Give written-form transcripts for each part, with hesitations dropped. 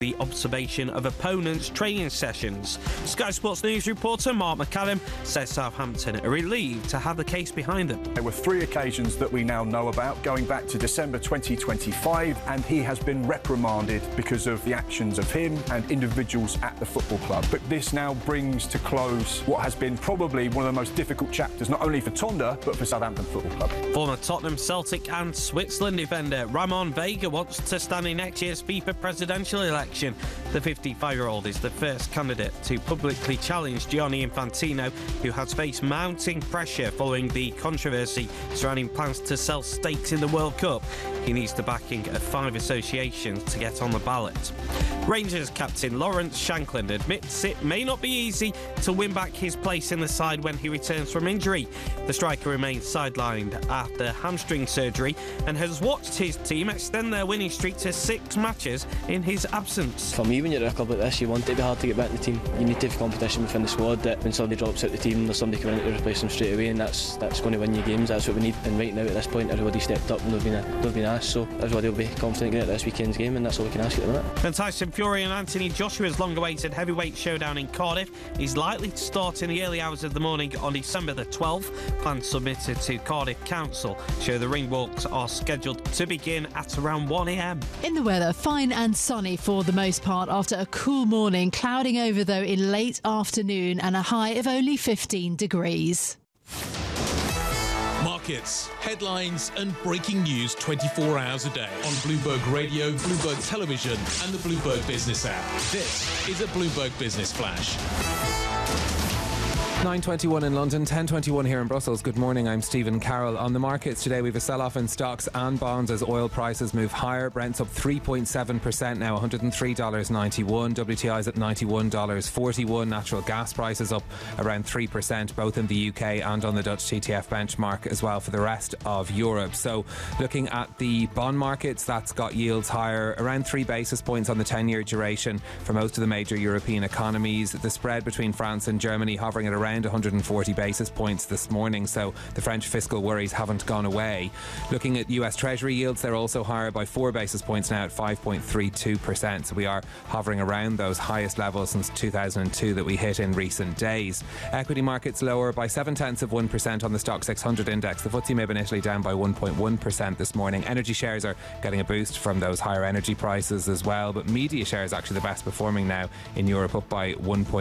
the observation of opponents' training sessions. Sky Sports News reporter Mark McAdam says Southampton are relieved to have the case behind them. There were 3 occasions that we now know about, going back to December 2025, and he has been reprimanded because of the actions of him and individuals at the football club. But this now brings to close what has been probably one of the most difficult chapters, not only for Tonda, but for Southampton Football Club. Former Tottenham, Celtic and Switzerland defender Ramon Vega wants to stand in next year's FIFA presidential election. The 55-year-old is the first candidate to publicly challenge Gianni Infantino, who has faced mounting pressure following the controversy surrounding plans to sell stakes in the World Cup. He needs the backing of 5 associations to get on the ballot. Rangers captain Lawrence Shankland admits it may not be easy to win back his place in the side when he returns from injury. The striker remains sidelined after hamstring surgery and has watched his team extend their winning streak to 6 matches in his absence. For me, when you're at a club like this, you want it to be hard to get back in the team. You need to have competition within the squad, that when somebody drops out the team, there's somebody coming in to replace them straight away, and that's going to win you games. That's what we need. And right now, at this point, everybody stepped up and they've been asked, so everybody will be confident getting at this weekend's game, and that's all we can ask at the minute. And Tyson Fury and Anthony Joshua's long-awaited heavyweight showdown in Cardiff is likely to start in the early hours of the morning on December the 12th. Plans submitted to Cardiff Council show the ring walks are scheduled to begin at around 1 a.m. In the weather, fine and sunny for the most part after a cool morning, clouding over though in late afternoon and a high of only 15 degrees. Markets, headlines and breaking news 24 hours a day on Bloomberg Radio, Bloomberg Television and the Bloomberg Business app. This is a Bloomberg Business Flash. 9:21 in London, 10:21 here in Brussels. Good morning, I'm Stephen Carroll. On the markets today, we have a sell-off in stocks and bonds as oil prices move higher. Brent's up 3.7% now, $103.91. WTI's at $91.41. Natural gas prices up around 3%, both in the UK and on the Dutch TTF benchmark as well for the rest of Europe. So looking at the bond markets, that's got yields higher, around 3 basis points on the 10-year duration for most of the major European economies. The spread between France and Germany hovering at around 140 basis points this morning, so the French fiscal worries haven't gone away. Looking at US Treasury yields, they're also higher by 4 basis points now at 5.32%, so we are hovering around those highest levels since 2002 that we hit in recent days. Equity markets lower by 0.7% on the Stock 600 index. The FTSE MIB in Italy down by 1.1% this morning. Energy shares are getting a boost from those higher energy prices as well, but media shares actually the best performing now in Europe, up by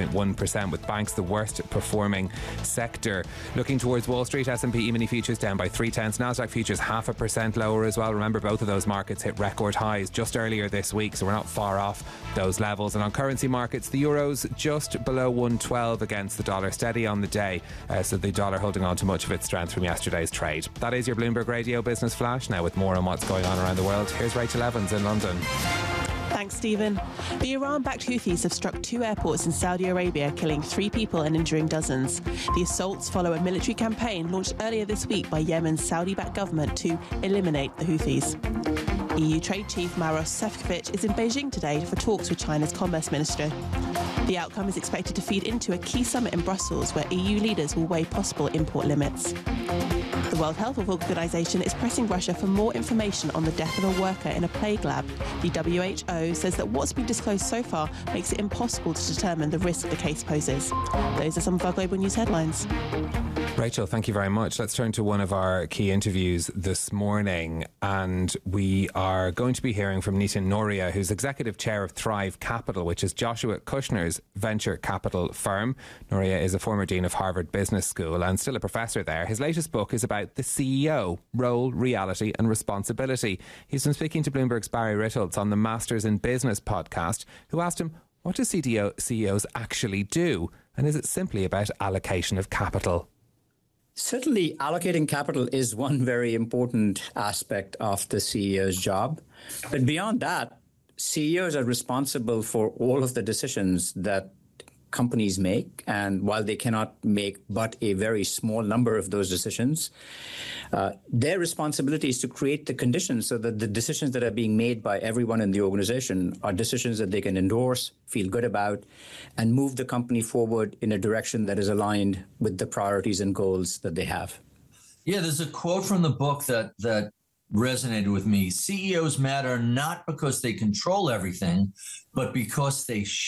1.1%, with banks the worst performing sector. Looking towards Wall Street, S&P E-mini futures down by 0.3, Nasdaq futures 0.5% lower as well. Remember, both of those markets hit record highs just earlier this week, so we're not far off those levels. And on currency markets, the euro's just below 112 against the dollar, steady on the day, so the dollar holding on to much of its strength from yesterday's trade. That is your Bloomberg Radio Business Flash. Now with more on what's going on around the world, here's Rachel Evans in London. Thanks, Stephen. The Iran-backed Houthis have struck 2 airports in Saudi Arabia, killing 3 people and injuring dozens. The assaults follow a military campaign launched earlier this week by Yemen's Saudi-backed government to eliminate the Houthis. EU Trade Chief Maros Sefcovic is in Beijing today for talks with China's Commerce Minister. The outcome is expected to feed into a key summit in Brussels where EU leaders will weigh possible import limits. The World Health Organization is pressing Russia for more information on the death of a worker in a plague lab. The WHO says that what's been disclosed so far makes it impossible to determine the risk the case poses. Those are some of our global news headlines. Rachel, thank you very much. Let's turn to one of our key interviews this morning, and we are going to be hearing from Nitin Noria, who's Executive Chair of Thrive Capital, which is Joshua Kushner's venture capital firm. Noria is a former Dean of Harvard Business School and still a professor there. His latest book is about the CEO, role, reality and responsibility. He's been speaking to Bloomberg's Barry Ritholtz on the Masters in Business podcast, who asked him, what do CEOs actually do? And is it simply about allocation of capital? Certainly, allocating capital is one very important aspect of the CEO's job. But beyond that, CEOs are responsible for all of the decisions that companies make. And while they cannot make but a very small number of those decisions, their responsibility is to create the conditions so that the decisions that are being made by everyone in the organization are decisions that they can endorse, feel good about, and move the company forward in a direction that is aligned with the priorities and goals that they have. Yeah, there's a quote from the book that resonated with me. CEOs matter not because they control everything, but because they